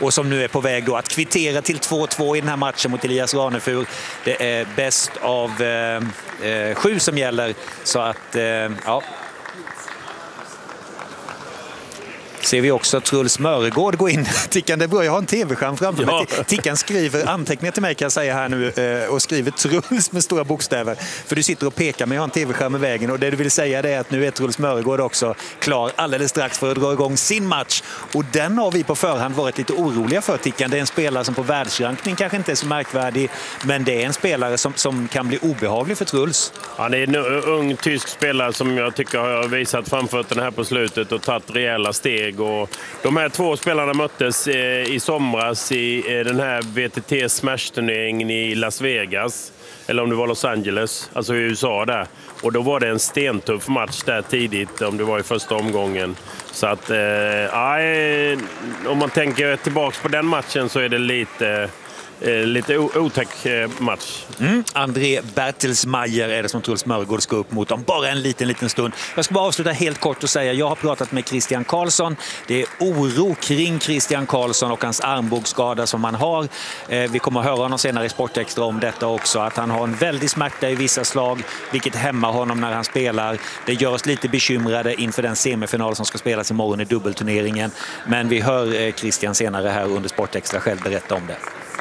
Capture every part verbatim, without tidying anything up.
och som nu är på väg då att kvittera till två två i den här matchen mot Elias Ranefur. Det är bäst av eh, eh, sju som gäller, så att eh, ja. Ser vi också Truls Mörgård gå in. Tickan, det är bra, jag har en tv-skärm framför mig. Ja. Tickan skriver anteckningar till mig, kan jag säga här nu, och skriver Truls med stora bokstäver. För du sitter och pekar, men jag har en tv-skärm i vägen, och det du vill säga är att nu är Truls Mörgård också klar alldeles strax för att dra igång sin match. Och den har vi på förhand varit lite oroliga för, Tickan. Det är en spelare som på världsrankning kanske inte är så märkvärdig, men det är en spelare som, som kan bli obehaglig för Truls. Ja, det är en ung tysk spelare som jag tycker har visat framfötterna här på slutet och tagit rejäla steg. Och de här två spelarna möttes i somras i den här V T T Smash-turneringen i Las Vegas, eller om det var Los Angeles, alltså i U S A där. Och då var det en stentuff match där tidigt, om det var i första omgången. Så att, eh, om man tänker tillbaka på den matchen så är det lite... Lite otäck match. Mm. André Bertelsmeier är det som Truls Mörgård ska upp mot om bara en liten, liten stund. Jag ska bara avsluta helt kort och säga, jag har pratat med Christian Karlsson. Det är oro kring Christian Karlsson och hans armbågsskada som han har. Eh, vi kommer att höra honom senare i Sportextra om detta också. Att han har en väldig smärta i vissa slag, vilket hämmar honom när han spelar. Det gör oss lite bekymrade inför den semifinal som ska spelas imorgon i dubbelturneringen. Men vi hör eh, Christian senare här under Sportextra själv berätta om det.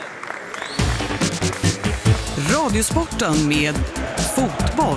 Radiosporten med fotboll.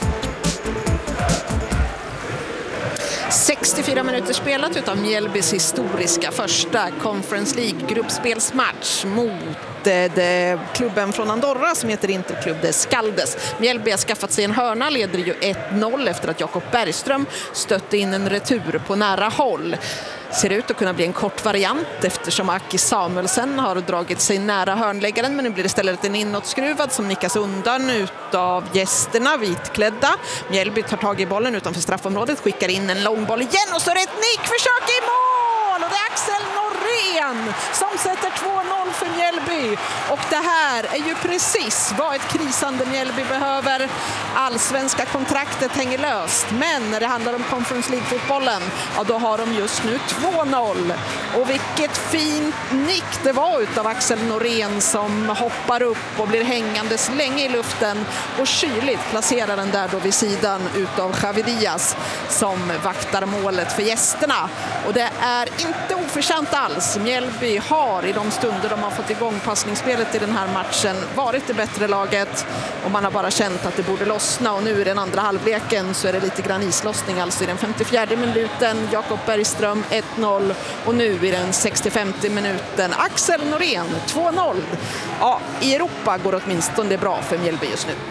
sextiofyra minuter spelat utav Mjällbys historiska första Conference League-gruppspelsmatch mot det, det, klubben från Andorra som heter Interklubb de Skaldes. Mjällby har skaffat sig en hörna, leder ju ett noll efter att Jakob Bergström stötte in en retur på nära håll. Ser ut att kunna bli en kort variant eftersom Aki Samuelsen har dragit sig nära hörnläggaren, men nu blir det istället en inåtskruvad som nickas undan utav gästerna, vitklädda. Mjällby tar tag i bollen utanför straffområdet, skickar in en långboll igen och så är det ett nickförsök i mål! Och det är Axel Norén som sätter två noll för Mjällby. Och det här är ju precis vad ett krisande Mjällby behöver. Allsvenska kontraktet hänger löst, men när det handlar om Conference League-fotbollen, ja, då har de just nu två noll. Och vilket fint nick det var utav Axel Norén som hoppar upp och blir hängandes länge i luften och kyligt placerar den där då vid sidan utav Javi Diaz som vaktar målet för gästerna. Och det är inte oförtjänt alls. Mjällby har i de stunder de har fått igång passningsspelet i den här matchen varit det bättre laget, och man har bara känt att det borde lossna, och nu i den andra halvleken så är det lite grann islossning, alltså i den femtiofjärde minuten Jakob Bergström ett noll och nu i den sextiofemte minuten Axel Norén två noll. Ja, i Europa går det åtminstone bra för Mjällby just nu.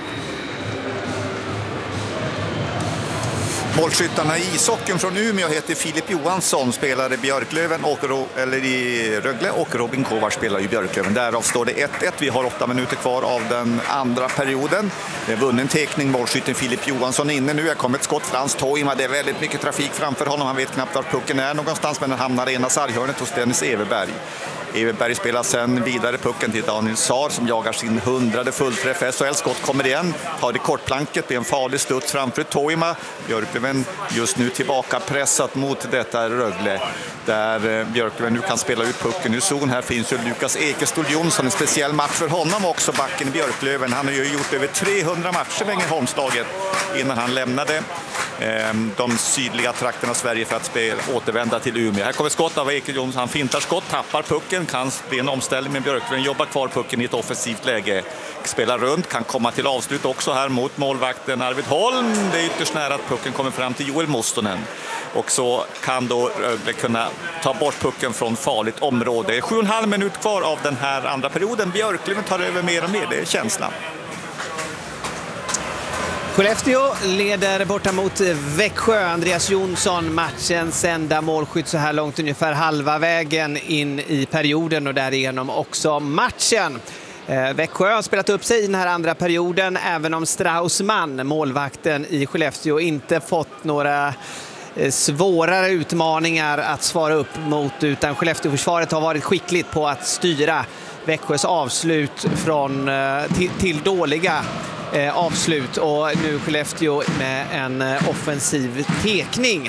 Målskyttarna i ishockeyn från Umeå heter Filip Johansson, spelar i Björklöven, och, eller i Rögle, och Robin Kovar spelar i Björklöven. Därav står det ett ett. Vi har åtta minuter kvar av den andra perioden. Det är vunnen tekning, målskytten Filip Johansson inne nu. Jag kommer ett skott Frans Toima. Det är väldigt mycket trafik framför honom. Han vet knappt var pucken är någonstans, men den hamnar i ena sarghörnet hos Dennis Everberg. Everberg spelar sen vidare pucken till Daniel Saar som jagar sin hundrade fullträff. S H L-skott kommer igen, tar det kortplanket, det är en farlig studs framför Toima. Björklöven just nu tillbaka pressat mot detta Rögle, där Björklöven nu kan spela ut pucken ur zon. Här finns ju Lukas Ekestol Jonsson, en speciell match för honom också, backen i Björklöven. Han har ju gjort över trehundra matcher med Ängelholmslaget innan han lämnade de sydliga trakterna av Sverige för att spela, återvända till Umeå. Här kommer skott av Ekestol Jonsson, han fintar skott, tappar pucken, kan bli en omställning, men Björklöven jobbar kvar pucken i ett offensivt läge. Spelar runt, kan komma till avslut också här mot målvakten Arvid Holm. Det är ytterst nära att pucken kommer fram till Joel Mustonen. Och så kan då Rögle kunna ta bort pucken från farligt område. Det är sju och en halv minut kvar av den här andra perioden. Björklöven tar över mer och mer, det är känslan. Skellefteå leder borta mot Växjö. Andreas Jonsson, matchens enda målskytt så här långt, ungefär halva vägen in i perioden, och därigenom också matchen. Eh, Växjö har spelat upp sig i den här andra perioden, även om Straussman, målvakten i Skellefteå, inte fått några eh, svårare utmaningar att svara upp mot, utan Skellefteå-försvaret har varit skickligt på att styra Växjös avslut från, eh, till, till dåliga Eh, avslut, och nu Skellefteå med en eh, offensiv tekning.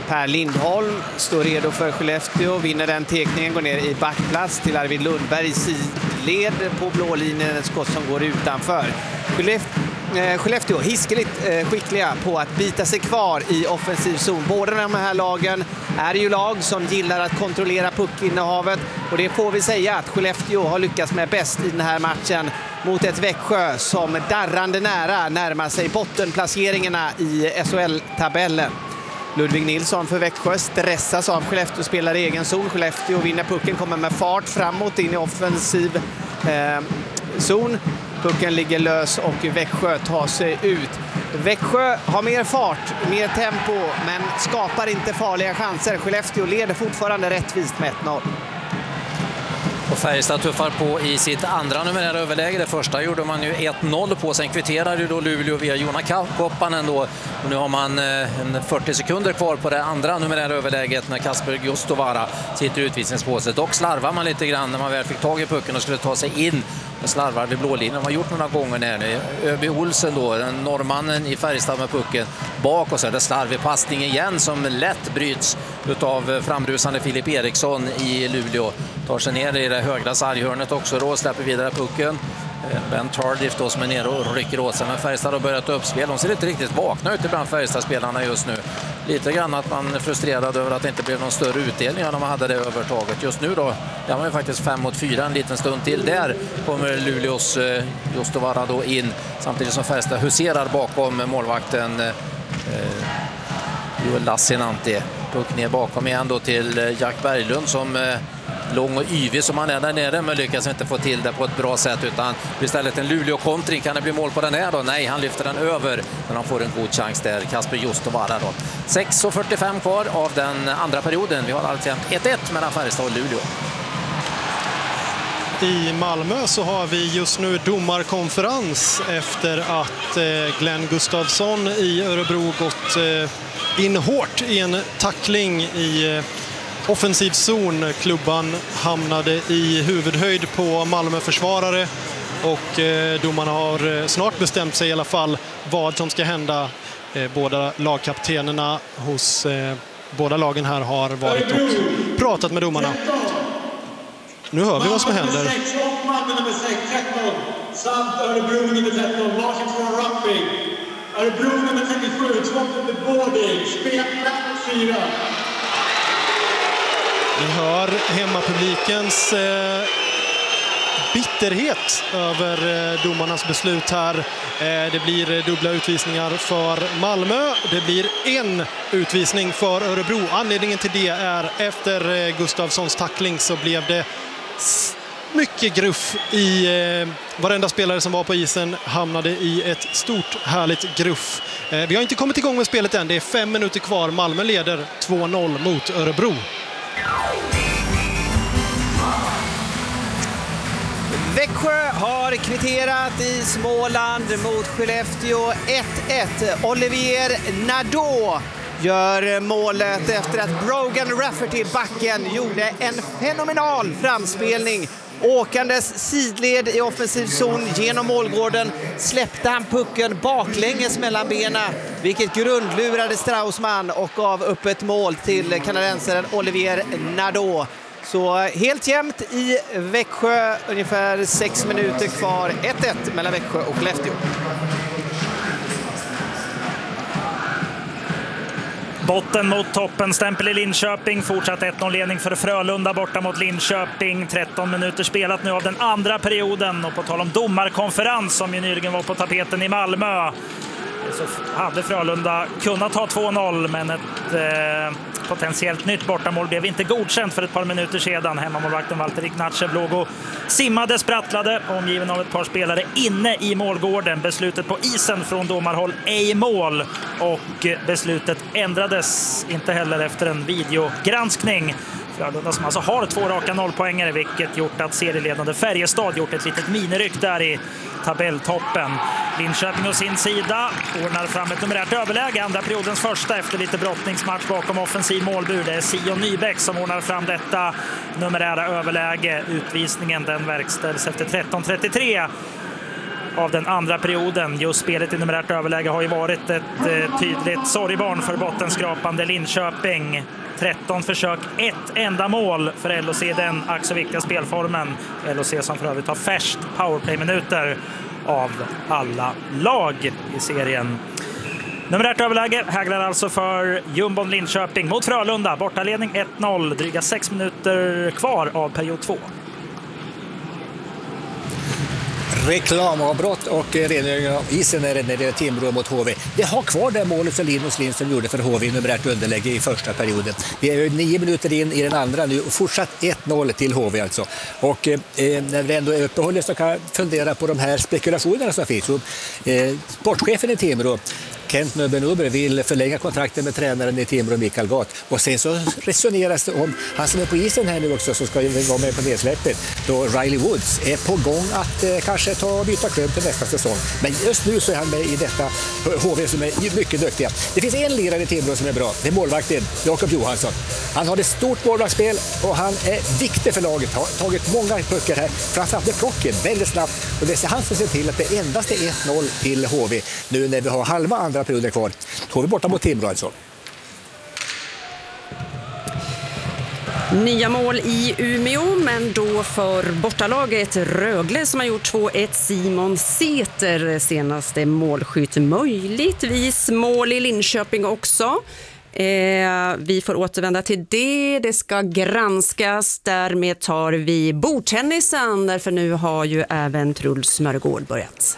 Per Lindholm står redo för Skellefteå, vinner den tekningen, går ner i backplats till Arvid Lundberg i sidled på blålinjen, ett skott som går utanför. Skellefteå hiskeligt skickliga på att bita sig kvar i offensiv zon. Båda de här lagen är ju lag som gillar att kontrollera puckinnehavet, och det får vi säga att Skellefteå har lyckats med bäst i den här matchen mot ett Växjö som darrande nära närmar sig bottenplaceringarna i S H L-tabellen. Ludvig Nilsson för Växjö stressas av Skellefteå, spelar i egen zon. Skellefteå vinner pucken, kommer med fart framåt in i offensiv eh, zon. Pucken ligger lös och Växjö tar sig ut. Växjö har mer fart, mer tempo, men skapar inte farliga chanser. Skellefteå leder fortfarande rättvist med ett noll. Och Färjestad tuffar på i sitt andra numerära överläge. Det första gjorde man ju ett noll på. Sen kvitterade ju då Luleå via Jona Koppanen då. Och nu har man en fyrtio sekunder kvar på det andra numerära överläget när Kasper Justovara sitter i utvisningspåset. Dock slarvar man lite grann när man väl fick tag i pucken och skulle ta sig in. Och slarvar vid blålinjen. De har gjort några gånger nu. Öby Olsen då, den norrmannen i Färjestad med pucken bak, och så är det slarvig passning igen som lätt bryts utav framrusande Filip Eriksson i Luleå. Tar sig ner i det högra sarghörnet också då, släpper vidare pucken. Ben Tardif då som är nere och rycker åt sig, men Färjestad har börjat uppspel. De ser inte riktigt vakna ut ibland, Färjestad-spelarna just nu. Lite grann att man är frustrerad över att det inte blev någon större utdelning när man hade det övertaget. Just nu då, det var ju faktiskt fem mot fyra en liten stund till. Där kommer Luleås eh, Justovara då in, samtidigt som Färjestad huserar bakom målvakten eh, Joel Lassinantti. Puck ner bakom igen då till Jack Berglund som eh, lång och yvig som han är där nere, men lyckas inte få till det på ett bra sätt, utan istället en Luleå-kontring. Kan det bli mål på den här då? Nej, han lyfter den över, men han får en god chans där, Kasper Justovara då. sex och fyrtiofem kvar av den andra perioden. Vi har alltså ett ett mellan Färjestad och Luleå. I Malmö så har vi just nu domarkonferens efter att Glenn Gustafsson i Örebro gått in hårt i en tackling i offensiv zon. Klubban hamnade i huvudhöjd på Malmö-försvarare, och domarna har snart bestämt sig i alla fall vad som ska hända. Båda lagkaptenerna hos båda lagen här har varit och pratat med domarna. Nu hör vi vad som händer. Malmö nummer sex, tretton, samt Örebro nummer tretton, varsitt från Rapping. Örebro nummer trettiosju, tvått under boarding, spel fyra. Vi hör hemmapublikens eh, bitterhet över eh, domarnas beslut här. Eh, det blir eh, dubbla utvisningar för Malmö. Det blir en utvisning för Örebro. Anledningen till det är efter eh, Gustafssons tackling så blev det mycket gruff i eh, varenda spelare som var på isen hamnade i ett stort härligt gruff. Eh, vi har inte kommit igång med spelet än. Det är fem minuter kvar. Malmö leder två noll mot Örebro. Växjö har kvitterat i Småland mot Skellefteå ett ett. Olivier Nadeau gör målet efter att Brogan Rafferty, backen, gjorde en fenomenal framspelning. Åkandes sidled i offensiv zon genom målgården släppte han pucken baklänges mellan benen, vilket grundlurade Straussman och gav upp ett mål till kanadensaren Olivier Nadeau. Så helt jämnt i Växjö, ungefär sex minuter kvar, ett ett mellan Växjö och Skellefteå. Botten mot toppen, stämpel i Linköping, fortsatt ett noll-ledning för Frölunda borta mot Linköping. tretton minuter spelat nu av den andra perioden, och på tal om domarkonferens som ju nyligen var på tapeten i Malmö, så hade Frölunda kunnat ha två noll, men ett eh, potentiellt nytt bortamål blev inte godkänt för ett par minuter sedan. Hemmamålvakten Valter Ignatjev låg och simmade, sprattlade, omgiven av ett par spelare inne i målgården. Beslutet på isen från domarhåll ej mål, och beslutet ändrades inte heller efter en videogranskning. Frölunda som alltså har två raka nollpoängare, vilket gjort att serieledande Färjestad gjort ett litet miniryck där i tabelltoppen. Linköping å sin sida ordnar fram ett numerärt överläge, andra periodens första, efter lite brottningsmatch bakom offensiv målbur. Det är Sion Nybäck som ordnar fram detta numerära överläge. Utvisningen den verkställs efter tretton trettiotre. av den andra perioden. Just spelet i numerärt överläge har ju varit ett eh, tydligt sorgbarn för bottenskrapande Linköping. tretton försök, ett enda mål för L O C i den ack så viktiga spelformen. L O C som för övrigt har färst powerplay-minuter av alla lag i serien. Numerärt överläge häglar alltså för Jumbon Linköping mot Frölunda. Bortaledning ett noll, dryga sex minuter kvar av period två. Reklamavbrott och rengöring av isen när det är Timrå mot H V. Det har kvar det målet som Linus Lindström gjorde för H V i numerärt underläge i första perioden. Vi är nio minuter in i den andra nu och fortsatt ett noll till H V alltså. Och eh, när vi ändå är uppehållet så kan jag fundera på de här spekulationerna som finns. Och, eh, sportchefen i Timrå, Kent Nöbenuber, vill förlänga kontrakten med tränaren i Timrå, Mikael Gat. Och sen så resoneras det om han som är på isen här nu också, som ska vara med på nedsläppet, då Riley Woods är på gång att eh, kanske ta och byta klubb till nästa säsong. Men just nu så är han med i detta H V som är mycket duktiga. Det finns en lirare i Timrå som är bra. Det är målvakten Jakob Johansson. Han har ett stort målvaktsspel och han är viktig för laget. Har tagit många puckar här. Framförallt med plocken väldigt snabbt. Och det är han som ser till att det endast är ett noll till H V nu när vi har halva andra perioder kvar. H V borta mot Timrå alltså. Nya mål i Umeå, men då för bortalaget Rögle som har gjort två ett. Simon Säter, senaste målskytt, möjligtvis mål i Linköping också. Eh, vi får återvända till det. Det ska granskas. Därmed tar vi bordtennisen, därför nu har ju även Truls Mörgård börjat.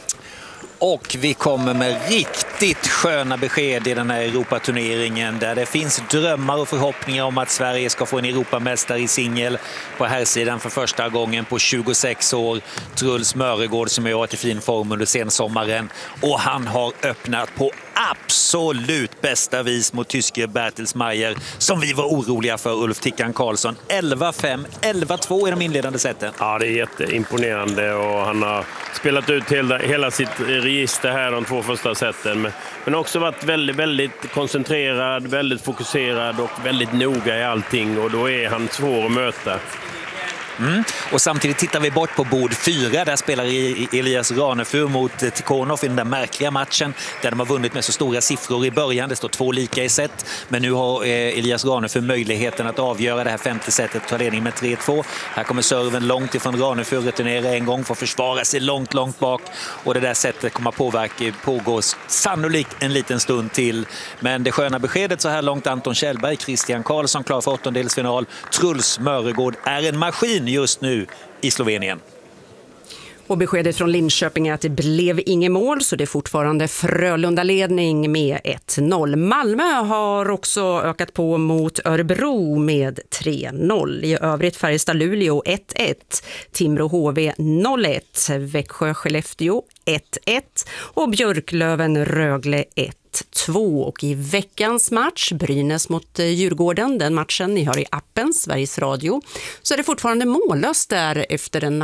Och vi kommer med riktigt sköna besked i den här Europaturneringen där det finns drömmar och förhoppningar om att Sverige ska få en Europamästare i singel på här sidan för första gången på tjugosex år. Truls Mörgård som har varit i fin form under sensommaren, och han har öppnat på absolut bästa vis mot tyske Bertelsmeier som vi var oroliga för, Ulf Tickan Karlsson. elva fem, elva två i de inledande sätten. Ja, det är jätteimponerande och han har spelat ut hela, hela sitt register här de två första sätten. Men, men också varit väldigt, väldigt koncentrerad, väldigt fokuserad och väldigt noga i allting, och då är han svår att möta. Mm. Och samtidigt tittar vi bort på bord fyra. Där spelar Elias Ranefur mot Tikhonov i den där märkliga matchen där de har vunnit med så stora siffror i början. Det står två lika i set. Men nu har Elias Ranefur möjligheten att avgöra det här femte setet och ta ledning med tre två. Här kommer serven långt ifrån Ranefur, returnera en gång för att försvara sig långt, långt bak. Och det där sättet kommer att påverka, pågå sannolikt en liten stund till. Men det sköna beskedet så här långt: Anton Kjellberg, Christian Karlsson klar för åttondelsfinal. Truls Mörgård är en maskin just nu i Slovenien. Och beskedet från Linköping är att det blev inget mål, så det är fortfarande Frölunda-ledning med ett noll. Malmö har också ökat på mot Örebro med tre noll. I övrigt Färjestad-Luleå ett ett, Timrå-H V noll ett, Växjö-Skellefteå ett ett och Björklöven-Rögle ett två. Och i veckans match, Brynäs mot Djurgården, den matchen ni hör i appen Sveriges Radio, så är det fortfarande mållöst där efter en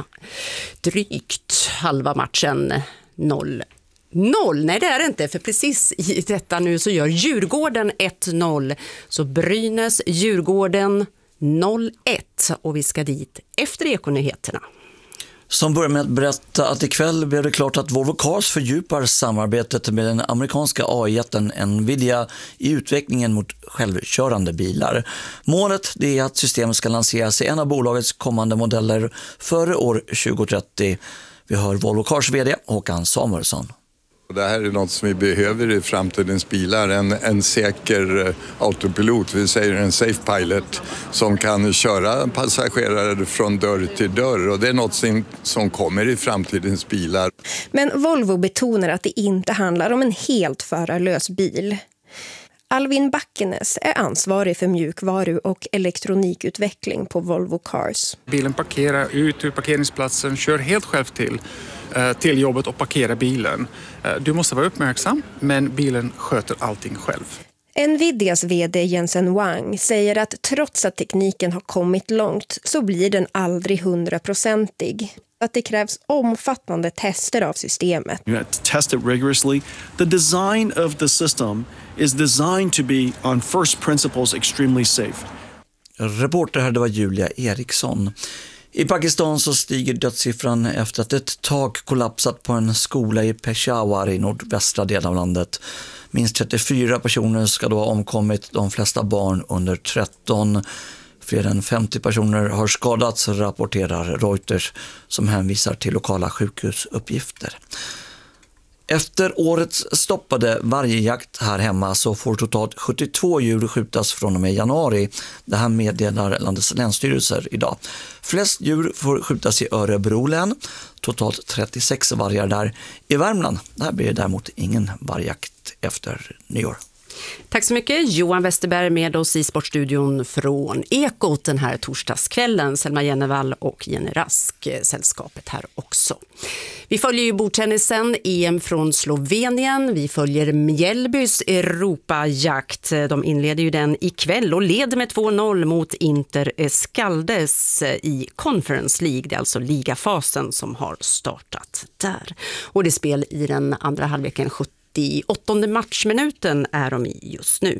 drygt halva matchen. noll noll. Nej, det är det inte, för precis i detta nu så gör Djurgården ett noll. Så Brynäs, Djurgården noll ett, och vi ska dit efter Ekonyheterna. Som börjar med att berätta att ikväll blev det klart att Volvo Cars fördjupar samarbetet med den amerikanska A I-jätten Nvidia i utvecklingen mot självkörande bilar. Målet är att systemet ska lanseras i en av bolagets kommande modeller före år tjugo trettio. Vi hör Volvo Cars vd Håkan Samuelsson. Det här är något som vi behöver i framtidens bilar, en, en säker autopilot, vi säger en safe pilot, som kan köra passagerare från dörr till dörr, och det är något som, som kommer i framtidens bilar. Men Volvo betonar att det inte handlar om en helt förarlös bil. Alvin Backenes är ansvarig för mjukvaru- och elektronikutveckling på Volvo Cars. Bilen parkerar ut ur parkeringsplatsen, kör helt själv till, till jobbet och parkerar bilen. Du måste vara uppmärksam, men bilen sköter allting själv. Nvidias vd Jensen Huang säger att trots att tekniken har kommit långt så blir den aldrig hundraprocentig. Att det krävs omfattande tester av systemet. You have to test it rigorously. The design of the system is designed to be on first principles extremely safe. Reporter här, det var Julia Eriksson. I Pakistan så stiger dödssiffran efter att ett tak kollapsat på en skola i Peshawar i nordvästra delen av landet. Minst trettiofyra personer ska då ha omkommit, de flesta barn under tretton. Fler än femtio personer har skadats, rapporterar Reuters, som hänvisar till lokala sjukhusuppgifter. Efter årets stoppade vargjakt här hemma så får totalt sjuttiotvå djur skjutas från och med januari. Det här meddelar landets länsstyrelser idag. Flest djur får skjutas i Örebro län, totalt trettiosex vargar där. I Värmland, där blir det däremot ingen vargjakt efter nyår. Tack så mycket, Johan Westerberg med oss i Sportstudion från Ekot den här torsdagskvällen. Selma Jennevall och Jenny Rask, sällskapet här också. Vi följer ju bordtennisen, E M från Slovenien. Vi följer Mjällbys Europajakt. De inleder ju den ikväll och leder med två noll mot Inter Skaldes i Conference League. Det är alltså ligafasen som har startat där. Och det är spel i den andra halvleken, sjutton. I åttonde matchminuten är de i just nu.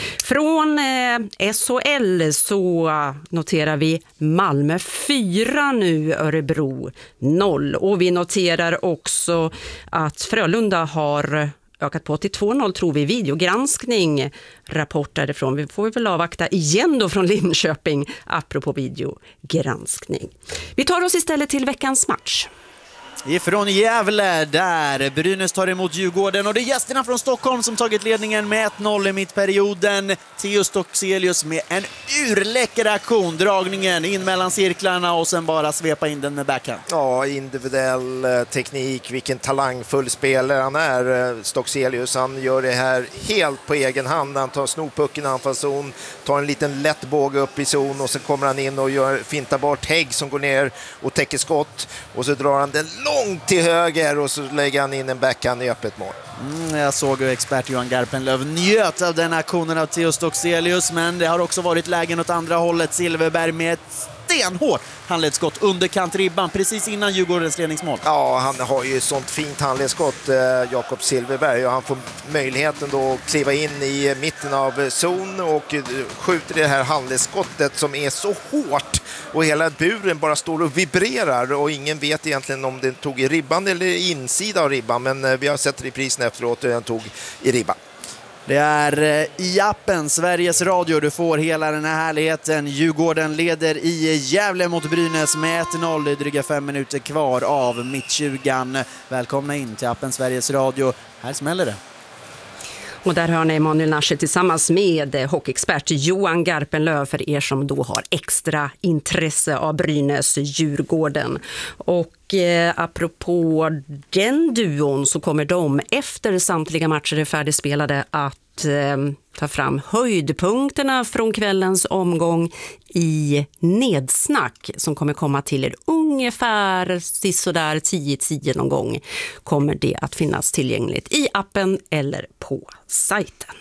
Från eh, S H L så noterar vi Malmö fyra nu, Örebro noll. Och vi noterar också att Frölunda har ökat på till två noll, tror vi. Videogranskning, rapport därifrån. Vi får väl avvakta igen då från Linköping, apropå videogranskning. Vi tar oss istället till veckans match. Ifrån Gävle där Brynäs tar emot Djurgården och det är gästerna från Stockholm som tagit ledningen med ett noll i mittperioden. Theo Stockselius med en urläcker aktion, dragningen in mellan cirklarna och sen bara svepa in den med backhand. Ja, individuell teknik, vilken talangfull spelare han är, Stockselius. Han gör det här helt på egen hand. Han tar snopucken i anfallszon, tar en liten lätt båge upp i zon och sen kommer han in och gör fintar bort Hägg som går ner och täcker skott och så drar han den långt till höger och så lägger han in en backhand i öppet mål. Mm, jag såg ju expert Johan Garpenlöv njöt av den aktionen av Theo Stockselius, men det har också varit lägen åt andra hållet. Silverberg med ett stenhårt handledsskott under kantribban precis innan Djurgårdens ledningsmål. Ja, han har ju sånt fint handledsskott, eh, Jakob Silverberg, och han får möjligheten då att kliva in i mitten av zon och eh, skjuter det här handledsskottet som är så hårt och hela buren bara står och vibrerar och ingen vet egentligen om den tog i ribban eller insida av ribban, men eh, vi har sett reprisen efteråt och den tog i ribban. Det är i appen Sveriges Radio du får hela den här härligheten. Djurgården leder i Gävle mot Brynäs med ett noll. Det är dryga fem minuter kvar av mittjugan. Välkomna in till appen Sveriges Radio. Här smäller det. Och där hör ni Emanuel Nasche tillsammans med hockeyexpert Johan Garpenlöv för er som då har extra intresse av Brynäs Djurgården. Och eh, apropå den duon så kommer de efter samtliga matcher är färdigspelade att eh, ta fram höjdpunkterna från kvällens omgång i Nedsnack som kommer komma till er ungefär sisådär tio tio någon gång. Kommer det att finnas tillgängligt i appen eller på sajten.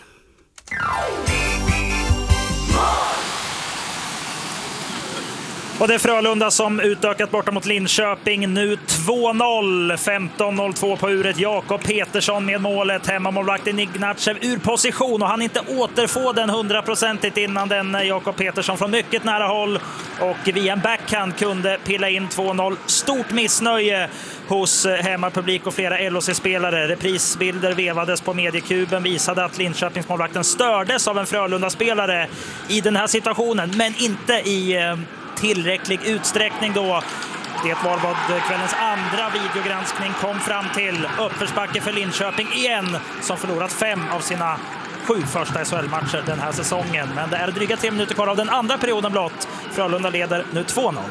Och det är Frölunda som utökat borta mot Linköping. Nu två noll, femton noll två på uret. Jakob Petersson med målet. Hemmamålvakten Ignatjev ur position och han inte återfå den hundraprocentigt innan den Jakob Petersson från mycket nära håll. Och via en backhand kunde pilla in två noll. Stort missnöje hos hemmapublik och flera L H C-spelare. Reprisbilder vevades på mediekuben visade att Linköpingsmålvakten stördes av en Frölunda-spelare i den här situationen, men inte i tillräcklig utsträckning då. Det var vad kvällens andra videogranskning kom fram till. Uppförsbacke för Linköping igen, som förlorat fem av sina sju första S H L-matcher den här säsongen. Men det är dryga tre minuter kvar av den andra perioden blott. Frölunda leder nu två noll.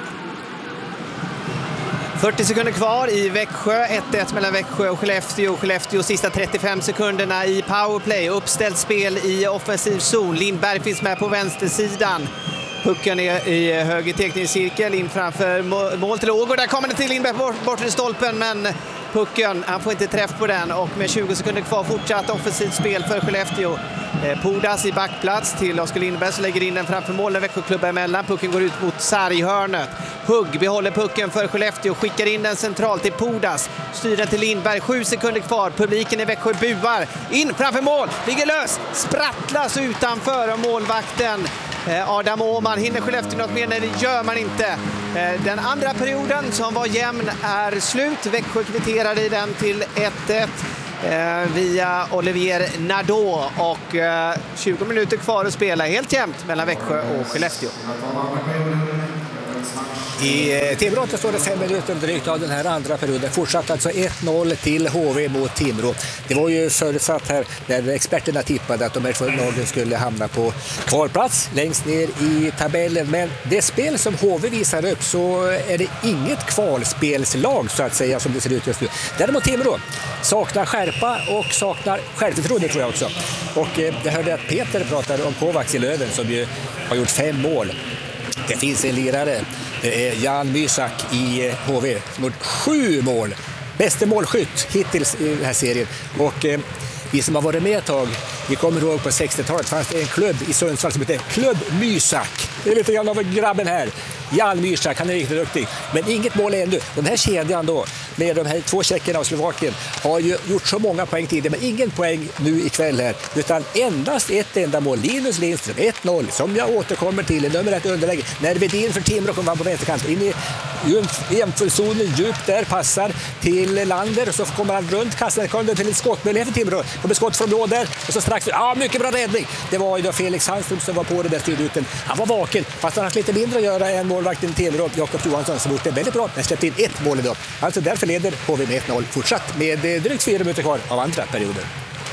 fyrtio sekunder kvar i Växjö, ett ett mellan Växjö och Skellefteå. Skellefteå sista trettiofem sekunderna i powerplay. Uppställt spel i offensiv zon. Lindberg finns med på vänstersidan. Pucken är i höger teckningscirkel in framför mål till Ågård. Där kommer det till Lindberg bort, bort i stolpen, men pucken, han får inte träff på den. Och med tjugo sekunder kvar fortsatt offensivt spel för Skellefteå. Podas i backplats till Oskar Lindberg som lägger in den framför mål när Växjöklubben emellan. Pucken går ut mot sarghörnet. Hugg behåller pucken för Skellefteå, skickar in den centralt till Podas. Styr den till Lindberg, sju sekunder kvar. Publiken i Växjö buar. In framför mål, ligger lös, sprattlas utanför och målvakten Adam Åhman hinner Skellefteå något mer. Nej, det gör man inte. Den andra perioden som var jämn är slut. Växjö kvitterade i den till ett ett via Olivier Nadeau och tjugo minuter kvar att spela, helt jämnt mellan Växjö och Skellefteå. I Timrå står det fem minuter drygt av den här andra perioden. Fortsatt alltså ett noll till H V mot Timrå. Det var ju förutsatt här när experterna tippade att de här två lagen skulle hamna på kvalplats längst ner i tabellen. Men det spel som H V visar upp så är det inget kvalspelslag så att säga som det ser ut just nu. Däremot Timrå saknar skärpa och saknar självförtroende tror jag också. Och eh, jag hörde att Peter pratade om Kovacs i Löven som ju har gjort fem mål. Det finns en lirare, det är Jan Mysak i H V som har sju mål. Bästa målskytt hittills i den här serien. Och eh, vi som har varit med ett tag, vi kommer ihåg på sextiotalet fanns det en klubb i Sundsvall som heter Klubb Mysak. Det är lite grann av grabben här. Jan Mysak, han är riktigt duktig. Men inget mål ännu. Den här kedjan då, med de här två tjeckerna och Slovakien, har ju gjort så många poäng tidigare, men ingen poäng nu ikväll här. Utan endast ett enda mål. Linus Lindström, ett noll, som jag återkommer till i nummer ett underläge. När Vedin för Timrå kommer på vänsterkant. In i jämförzonen djupt där, passar till Lander. Och så kommer han runt kassan, kommer till en skottmöjlighet för Timrå. Kommer skott från blå där. Och så strax, ja mycket bra räddning. Det var ju då Felix Sandström som var på det där styrruten. Han var vaken, fast han har lite mindre att göra än målvakten Timrå, Jakob Johansson, som gjort det väldigt bra. Han släppte in ett mål idag. Alltså därför leder H V med ett noll fortsatt med drygt fyra minuter kvar av andra perioden.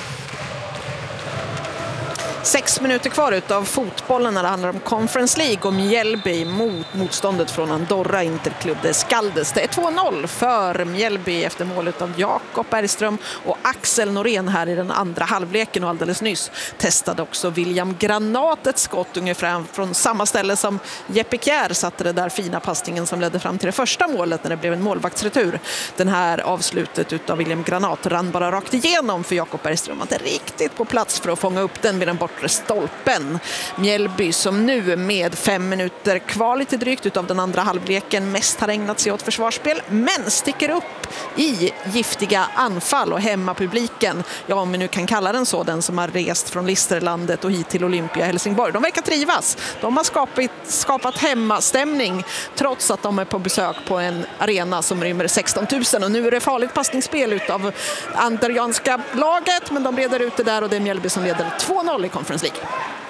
Sex minuter kvar utav fotbollen när det handlar om Conference League och Mjällby mot motståndet från Andorra Interklubb de Skaldes. Det är två noll för Mjällby efter målet av Jakob Bergström och Axel Norén här i den andra halvleken, och alldeles nyss testade också William Granat ett skott ungefär från samma ställe som Jeppe Kjär satte det där fina passningen som ledde fram till det första målet när det blev en målvaktsretur. Den här avslutet utav William Granat rann bara rakt igenom för Jakob Bergström, att det är riktigt på plats för att fånga upp den vid den bortre stolpen. Mjällby som nu med fem minuter kvar lite drygt utav den andra halvleken mest har ägnat sig åt försvarsspel, men sticker upp i giftiga anfall, och hemmapubliken, ja om vi nu kan kalla den så, den som har rest från Listerlandet och hit till Olympia Helsingborg, de verkar trivas. De har skapat, skapat hemmastämning trots att de är på besök på en arena som rymmer sexton tusen, och nu är det farligt passningsspel utav andrianska laget, men de leder ut det där, och det är Mjällby som leder två noll i Conference League.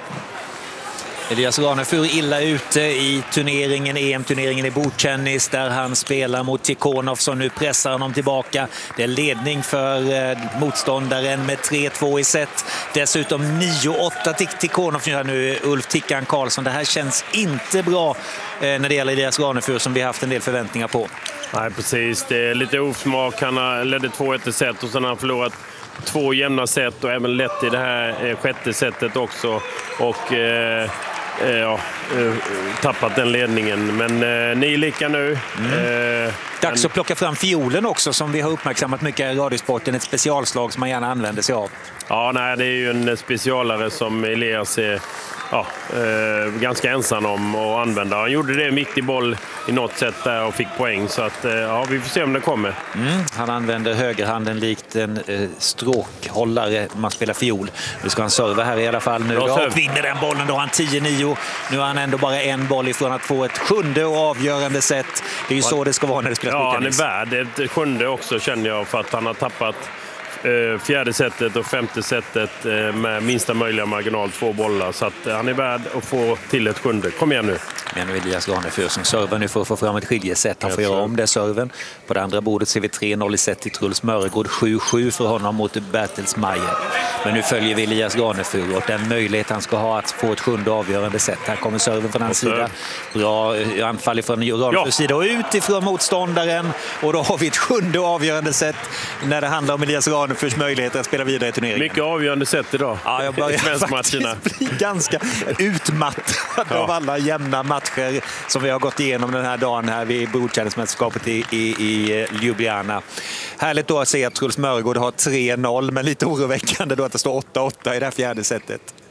Elias Ranefur illa ute i turneringen, E M-turneringen i bordtennis, där han spelar mot Tikhonov som nu pressar honom tillbaka. Det är ledning för eh, motståndaren med tre två i set. Dessutom nio åtta till Tikhonov nu, Ulf Tickan Karlsson. Det här känns inte bra eh, när det gäller Elias Ranefur som vi har haft en del förväntningar på. Nej, precis. Det är lite osmak. Han ledde två ett i set och sen har han förlorat två jämna set och även lätt i det här eh, sjätte setet också. Och eh, eh, ja, eh, tappat den ledningen. Men eh, ni är lika nu. Mm. Eh, Dags att plocka fram fiolen också, som vi har uppmärksammat mycket i radiosporten. Ett specialslag som man gärna använder sig av. Ja, nej, det är ju en specialare som Elias är ja, eh, ganska ensam om att använda. Han gjorde det en viktig boll i något sätt där och fick poäng. Så att, eh, ja, vi får se om det kommer. Mm, han använder högerhanden likt en eh, stråkhållare. Man spelar fiol. Nu ska han serva här i alla fall. Nu ja, vinner den bollen. Då har han tio nio. Nu har han ändå bara en boll ifrån att få ett sjunde och avgörande set. Det är ju så det ska vara när det spelas. Ja, han är värd ett sjunde också, känner jag, för att han har tappat eh, fjärde setet och femte setet eh, med minsta möjliga marginal, två bollar. Så att, eh, han är värd att få till ett sjunde. Kom igen nu. Men nu är Elias Ranefur som servar nu för att få fram ett skiljeset. Han får göra om det serven. På det andra bordet ser vi tre noll i set till Truls Mörgård. sju sju för honom mot Bertelsmeier. Men nu följer vi Elias Ranefur och den möjlighet han ska ha att få ett sjunde avgörande set. Här kommer serven från hans sida. Bra anfall från Ranefurs ja. sida och utifrån motståndaren. Och då har vi ett sjunde avgörande set när det handlar om Elias Ranefurs möjligheter att spela vidare i turneringen. Mycket avgörande set idag. Ja, jag börjar faktiskt bli ganska utmattad ja. av alla jämna matcher som vi har gått igenom den här dagen här vid bordtennismästerskapet i, i, i Ljubljana. Härligt då att se att Truls Mörgård har tre noll, men lite oroväckande då att det står åtta åtta i det här fjärde setet.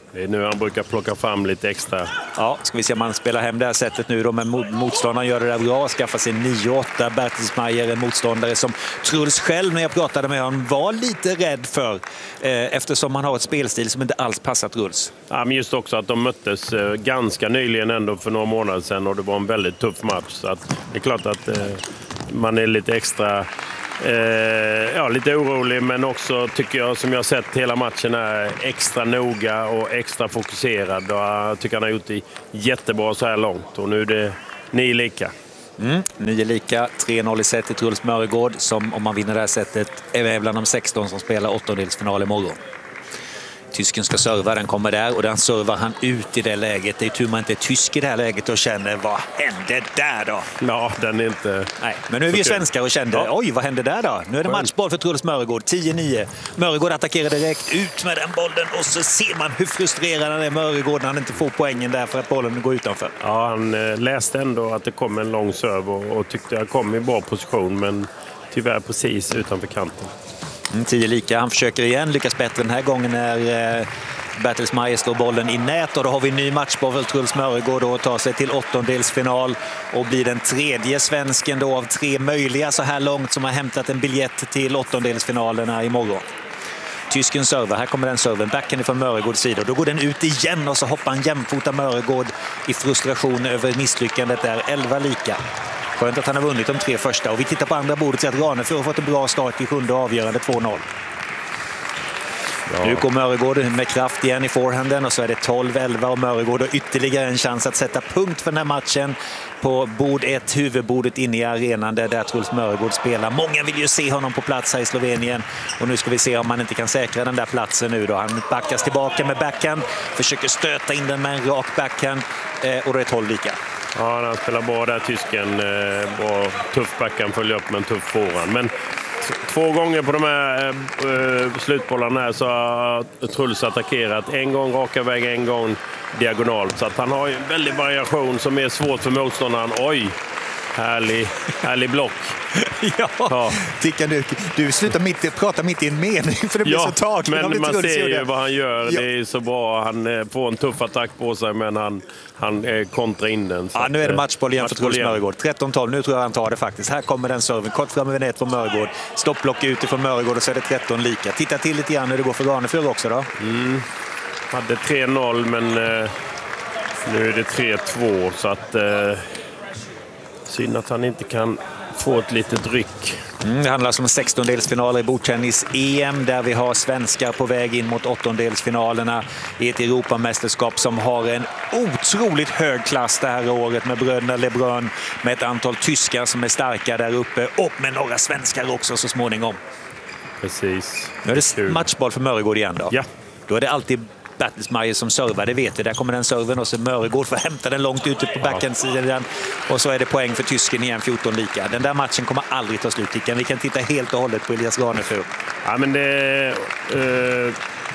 Det är nu han brukar plocka fram lite extra. Ja, ska vi se om han spelar hem det här sättet nu då, men motståndaren gör det där bra. Skaffar sig nio åtta. Bertelsmeier, en motståndare som Truls själv, när jag pratade med honom, var lite rädd för. Eh, eftersom han har ett spelstil som inte alls passar Truls. Ja, men just också att de möttes eh, ganska nyligen ändå för några månader sedan och det var en väldigt tuff match. Så att det är klart att eh, man är lite extra... Eh, ja, lite orolig, men också tycker jag, som jag sett hela matchen, är extra noga och extra fokuserad. Och jag tycker han har gjort det jättebra så här långt och nu är det nio lika. Mm, nio lika, tre noll i set till Truls Mörgård som, om man vinner det här sättet, är bland de sexton som spelar åttondelsfinal imorgon. Tysken ska serva, den kommer där och den servar han ut i det läget. Det är tur man inte är tysk i det här läget och känner, vad hände där då? Ja, den är inte... Nej, men nu är vi ju svenskar och kände, ja. Oj, vad hände där då? Nu är det matchboll för Truls Mörgård, tio nio. Mörgård attackerar direkt, ut med den bollen och så ser man hur frustrerad han är, Mörgård, när han inte får poängen där för att bollen går utanför. Ja, han läste ändå att det kom en lång serv och, och tyckte jag kom i bra position, men tyvärr precis utanför kanten. Mm, tio lika, han försöker igen, lyckas bättre den här gången när eh, Bertelsmeier slår bollen i nät och då har vi en ny matchboll för Truls Mörgård och tar sig till åttondelsfinal och blir den tredje svensken då av tre möjliga så här långt som har hämtat en biljett till åttondelsfinalerna imorgon. Tysken server, här kommer den serven, backen från Mörgårds sida och då går den ut igen och så hoppar han jämfota Mörgård i frustration över misslyckandet där, elva lika. Skönt att han har vunnit de tre första och vi tittar på andra bordet så att Ranefjord har fått en bra start i sjunde avgörande två noll. Ja. Nu går Mörgård med kraft igen i forehanden och så är det tolv elva och Mörgård har ytterligare en chans att sätta punkt för den här matchen på bord ett, huvudbordet inne i arenan där, där Truls Mörgård spelar. Många vill ju se honom på plats här i Slovenien och nu ska vi se om man inte kan säkra den där platsen nu då. Han backas tillbaka med backhand, försöker stöta in den med en rak backhand och då är tolv lika. Ja, han spelar bra där, tysken. Bra, tuff backhand, följer upp med en tuff forehand. Men två gånger på de här äh, slutbollarna här så har Truls attackerat. En gång raka väg, en gång diagonalt. Så att han har en väldig variation som är svårt för motståndaren. Oj, härlig, härlig block. Ja, ja. Tickan, du, du slutar mitt, prata mitt i en mening för det blir ja, så taget. Men man ser ju vad han gör. Ja. Det är så bra. Han får en tuff attack på sig men han, han kontrar in den. Ja, nu är det matchboll igen för Truls Mörgård. tretton tolv, nu tror jag han tar det faktiskt. Här kommer den serven, kort fram över nät från Mörgård. Stoppblock utifrån Mörgård och så är det tretton lika. Titta till lite grann hur det går för Ranefjord också då. Mm. Hade tre noll men eh, nu är det tre två så att eh, synd att han inte kan få ett litet ryck. Mm, det handlar om sextondelsfinaler i bordtennis-E M där vi har svenskar på väg in mot åttondelsfinalerna i ett Europamästerskap som har en otroligt hög klass det här året med bröderna Lebrun, med ett antal tyskar som är starka där uppe och med några svenskar också så småningom. Precis. Nu är det matchboll för Mörgård igen då. Ja. Då är det alltid Bertelsmeier som servar, det vet vi. Där kommer den serven och så Mörgård får hämta den långt ute på backhandsidan och så är det poäng för tysken igen, fjorton lika. Den där matchen kommer aldrig ta slut. Vi kan titta helt och hållet på Elias Ranefjord. Ja, men det uh,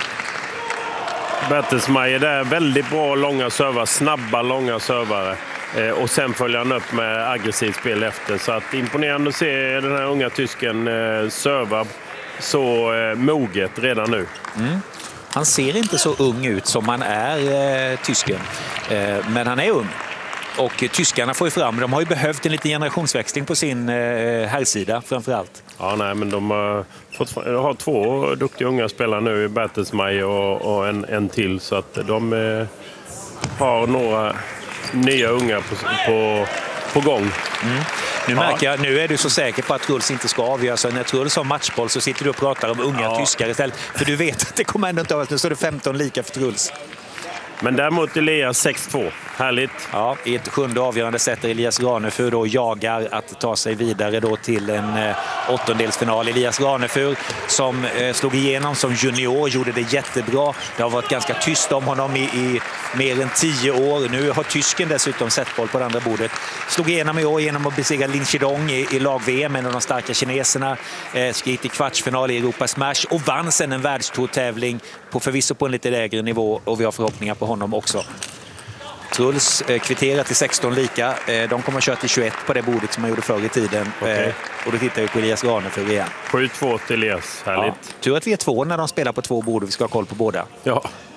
Bertelsmeier där, väldigt bra långa servar, snabba långa servare. Uh, och sen följer han upp med aggressivt spel efter. Så att imponerande att se den här unga tysken uh, serva så uh, moget redan nu. Mm. Han ser inte så ung ut som han är, eh, tysken. Eh, men han är ung. Och tyskarna får ju fram, de har ju behövt en liten generationsväxling på sin eh, herrsida framförallt. Ja, nej, men de har, fått, har två duktiga unga spelare nu i Bertelsmeier och, och en, en till. Så att de eh, har några nya unga på, på, på gång. Mm. Nu märker jag, nu är du så säker på att Truls inte ska avgöra, så när Truls har matchboll så sitter du och pratar om unga ja. tyskar istället. För du vet att det kommer ändå inte av, nu står det femton lika för Truls. Men däremot Elias sex två. Härligt. Ja, i ett sjunde avgörande sätter Elias Ranefjord då jagar att ta sig vidare då till en eh, åttondelsfinal. Elias Ranefjord som eh, slog igenom som junior, gjorde det jättebra. Det har varit ganska tyst om honom i, i mer än tio år. Nu har tysken dessutom sett boll på det andra bordet. Slog igenom i år genom att besegra Lin Chidong i, i lag-V M, en av de starka kineserna. Eh, skrit i kvartsfinal i Europa Smash och vann sen en världstourtävling på förvisso på en lite lägre nivå och vi har förhoppningar på honom också. Truls eh, kvitterar till sexton lika. Eh, de kommer att köra till tjugoett på det bordet som man gjorde förr i tiden. Okay. Eh, och då tittar vi på Elias Ranefjord igen. sju två till Elias, härligt. Ja. Tur att vi är två när de spelar på två bord och vi ska ha koll på båda. Ja.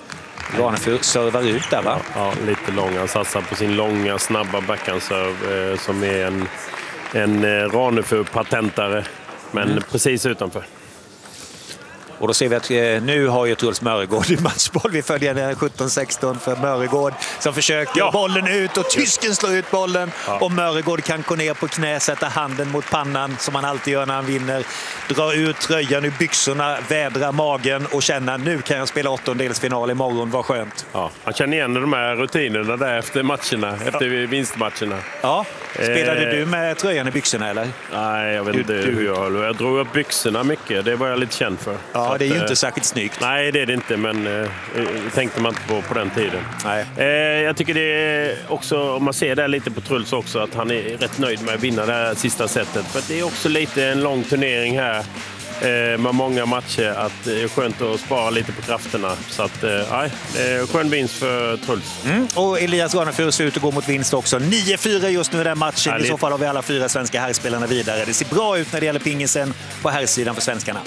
Ranefur servar ut där, va? Ja, lite lång. Han satsar på sin långa, snabba backhandserv eh, som är en, en eh, Ranefur-patentare, men mm. precis utanför. Och då ser vi att eh, nu har ju Truls Mörregård i matchboll. Vi följer den sjutton sexton för Mörregård som försöker ja. bollen ut och tysken slår ut bollen. Ja. Och Mörregård kan gå ner på knä, sätta handen mot pannan som han alltid gör när han vinner. Dra ut tröjan ur byxorna, vädra magen och känna nu kan jag spela åttondelsfinal imorgon, vad skönt. Ja, han känner igen de här rutinerna där efter matcherna, efter ja. vinstmatcherna. Ja, spelade eh. du med tröjan i byxorna eller? Nej, jag vet inte du, hur jag höll. Jag drog upp byxorna mycket, det var jag lite känd för. Ja, att, det är ju inte särskilt snyggt. Nej, det är det inte, men eh, tänkte man inte på på den tiden. Nej. Eh, jag tycker det är också, om man ser det lite på Truls också, att han är rätt nöjd med att vinna det här sista setet. För det är också lite en lång turnering här eh, med många matcher, att det är skönt att spara lite på krafterna. Så att, eh, nej, det är skön vinst för Truls. Mm. Och Elias Ranefur ser ut att gå mot vinst också. nio fyra just nu i den matchen. Härligt. I så fall har vi alla fyra svenska herrspelarna vidare. Det ser bra ut när det gäller pingisen på herrsidan för svenskarna.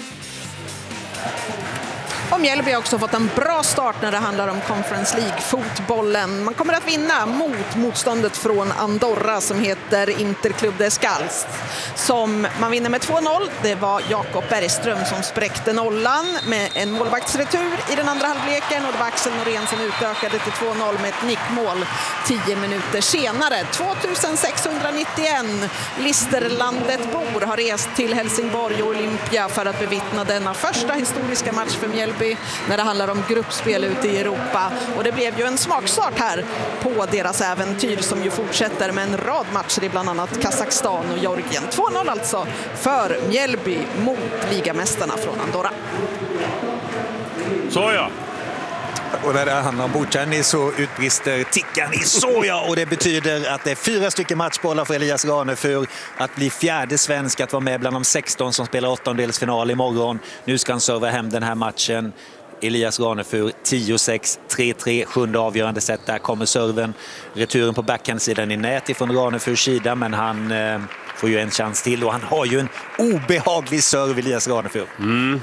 Och Mjällby har också fått en bra start när det handlar om Conference League-fotbollen. Man kommer att vinna mot motståndet från Andorra som heter Interclub de Scaldes. Som man vinner med två noll. Det var Jakob Bergström som spräckte nollan med en målvaktsretur i den andra halvleken. Och det var Axel Norén som utökade till två noll med ett nickmål tio minuter senare. tvåtusensexhundranittioen Listerlandet-bor har rest till Helsingborg och Olympia för att bevittna denna första historiska match för Mjällby när det handlar om gruppspel ute i Europa. Och det blev ju en smakstart här på deras äventyr som ju fortsätter med en rad matcher i bland annat Kazakstan och Georgien. två noll alltså för Mjällby mot ligamästarna från Andorra. Så ja. Och när det handlar om bordtennis så utbrister tickan i soja och det betyder att det är fyra stycken matchbollar för Elias Ranefur att bli fjärde svensk att vara med bland de sexton som spelar åttondelsfinal imorgon. Nu ska han serva hem den här matchen. Elias Ranefur tio sex, tre tre, sjunde avgörande set. Där kommer serven. Returen på backhandsidan i nät ifrån Ranefurs sida, men han eh, får ju en chans till och han har ju en obehaglig serv, Elias Ranefur. Mm.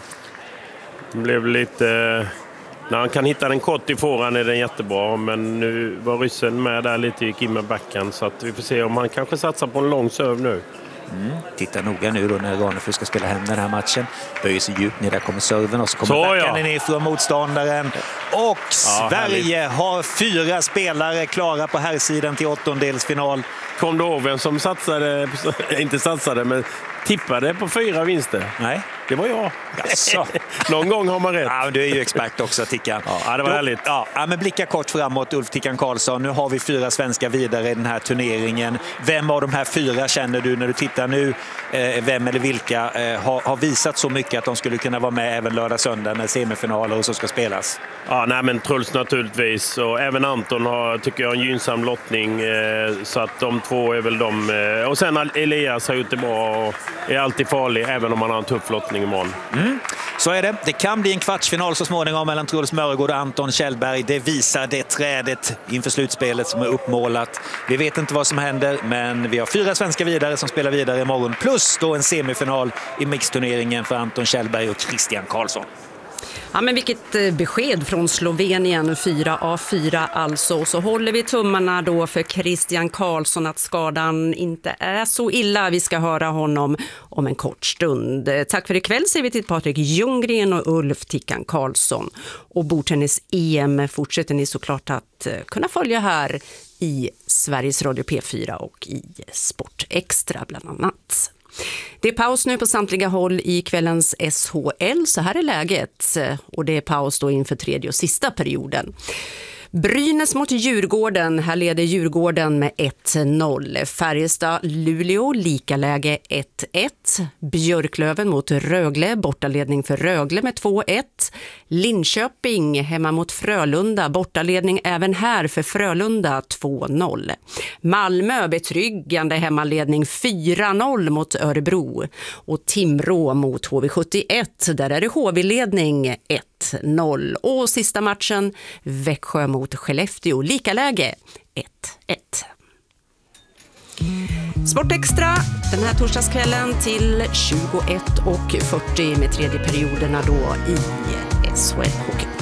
Det blev lite... När han kan hitta den kort i fåran är den jättebra, men nu var ryssen med där lite, gick in med backhand, så att vi får se om han kanske satsar på en lång serv nu. Mm. Titta noga nu då när Ranefur ska spela hem den här matchen. Böjer sig djupt ner, där kommer serven och så kommer så, backhanden ja. ner från motståndaren. Och ja, Sverige härligt. Har fyra spelare klara på herrsidan till åttondelsfinal. Kom du ihåg vem som satsade, inte satsade, men tippade på fyra vinster? Nej. Det var jag. Jaså. Någon gång har man rätt. Ja, du är ju expert också, Tickan. Ja, det var härligt. Ja, men blicka kort framåt, Ulf Tickan Karlsson. Nu har vi fyra svenskar vidare i den här turneringen. Vem av de här fyra känner du när du tittar nu, eh, vem eller vilka eh, har, har visat så mycket att de skulle kunna vara med även lördag söndag när semifinaler och så ska spelas? Ja, nej, men Truls naturligtvis. Och även Anton har, tycker jag, en gynnsam lottning. Eh, så att de två är väl de. Eh, och sen Elias har gjort det bra och är alltid farlig, även om han har en tuff lottning imorgon. Mm. Så är det. Det kan bli en kvartsfinal så småningom mellan Truls Mörregård och Anton Kjellberg. Det visar det trädet inför slutspelet som är uppmålat. Vi vet inte vad som händer, men vi har fyra svenska vidare som spelar vidare imorgon. Plus då en semifinal i mixturneringen för Anton Kjellberg och Christian Karlsson. Ja, men vilket besked från Slovenien, fyra av fyra alltså. Så håller vi tummarna då för Christian Karlsson att skadan inte är så illa. Vi ska höra honom om en kort stund. Tack för ikväll säger vi till Patrik Ljunggren och Ulf Tickan Karlsson. Och bordtennis-E M fortsätter ni såklart att kunna följa här i Sveriges Radio P fyra och i Sport Extra bland annat. Det är paus nu på samtliga håll i kvällens S H L, så här är läget. Och det är paus då inför tredje och sista perioden. Brynäs mot Djurgården, här leder Djurgården med ett noll. Färjestad-Luleå, lika läge ett ett. Björklöven mot Rögle, bortaledning för Rögle med två ett. Linköping hemma mot Frölunda, bortaledning även här för Frölunda två noll. Malmö betryggande hemmaledning fyra noll mot Örebro. Och Timrå mot H V sjuttioett, där är det H V-ledning ett noll. Och sista matchen Växjö mot Skellefteå, lika läge ett ett. Sport Extra den här torsdagskvällen till tjugoett och fyrtio med tredje perioderna då i S H L Hockey.